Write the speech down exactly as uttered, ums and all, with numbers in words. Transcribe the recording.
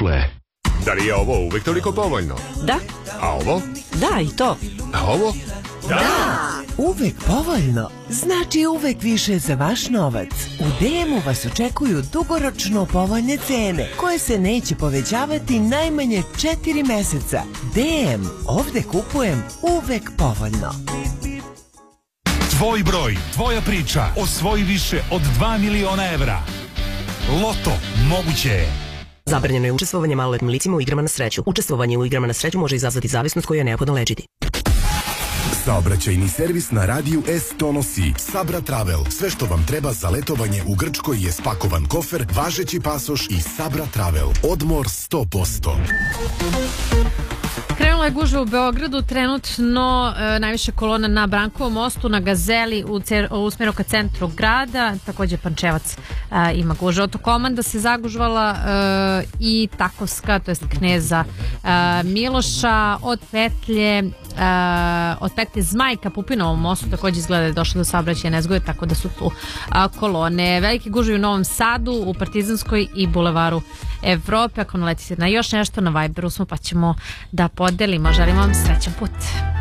kuple. Da li je ovo uvek toliko povoljno? Da. A ovo? Da, i to. A ovo? Da! Uvek povoljno znači uvek više za vaš novac. U D M-u vas očekuju dugoročno povoljne cene koje se neće povećavati najmanje četiri meseca. D M, ovde kupujem uvek povoljno. Tvoj broj, tvoja priča, osvoji više od dva miliona evra. Loto, moguće je. Zabranjeno je učestvovanje maloletnim licima u igrama na sreću. Učestvovanje u igrama na sreću može izazvati zavisnost koju je neophodno lečiti. Saobraćajni servis na radiju S donosi Sabra Travel. Sve što vam treba za letovanje u Grčkoj je spakovan kofer, važeći pasoš i Sabra Travel. Odmor sto posto. Krenula je gužva u Beogradu, trenutno e, najviše kolona na Brankovom mostu, na Gazeli u, cer, u smjeru ka centru grada, također Pančevac e, ima gužva. Autokomanda se zagužvala e, i Takovska, to jest Kneza e, Miloša, od petlje Uh, od petlje Zmaj ka Pupinovom mostu također izgleda da je došlo do saobraćajne nezgode, tako da su tu uh, kolone. Veliki gužve u Novom Sadu, u Partizanskoj i Bulevaru Evrope. Ako naletite na još nešto, na Viberu smo pa ćemo da podelimo. Želim vam srećan put.